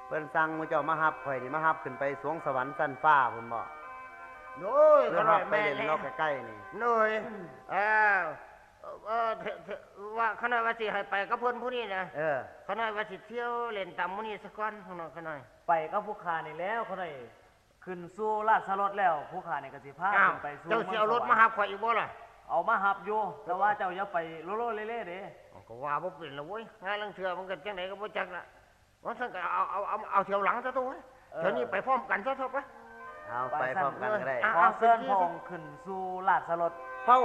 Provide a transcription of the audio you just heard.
เพิ่นสั่งมื้อเจ้ามาฮับข่อยนี่มาฮับขึ้นไปสวงสวรรค์ชั้นฟ้าพุ่นบ่โน้ยหรือฮับไปเล่นนอกใกล้ๆนี่โน้ยเออว่าขณะว่าสิให้ไปกับเพิ่นผู้นี้นะขณะว่าสิเที่ยวเล่นตามมื้อนี้สักก่อนข้างนอกขณะไปกับผู้ค้านี่แล้วเขาได้ขึ้นสู่ราชรถแล้วผู้ค้านี่ก็สิพาขึ้นไปสู่เจ้าสิเอารถมาหับข่อยอีกบ่ล่ะเอามาหับอยู่แต่ว่าเจ้าอย่าไปโลโลเล่ๆเด้ก็ว่าบ่เป็นละเว้ยงานลังเทื่อมันก็จังได๋ก็บ่จักล่ะว่าซั่นก็เอาเที่ยวหลังซะตัวเว้ยเที่ยวนี้ไปพร้อมกันซะเถอะปะเอาไปพร้อมกันก็ได้ขอเชิญพระองค์ขึ้นสู่ราชรถ